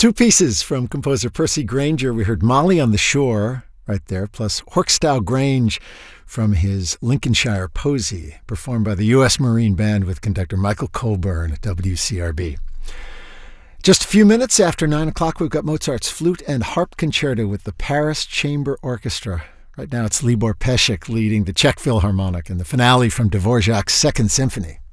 Two pieces from composer Percy Grainger. We heard Molly on the Shore right there, plus Horkstow Grange from his Lincolnshire Posy, performed by the U.S. Marine Band with conductor Michael Colburn at WCRB. Just a few minutes after 9 o'clock, we've got Mozart's Flute and Harp Concerto with the Paris Chamber Orchestra. Right now it's Libor Pesek leading the Czech Philharmonic in the finale from Dvorak's Second Symphony.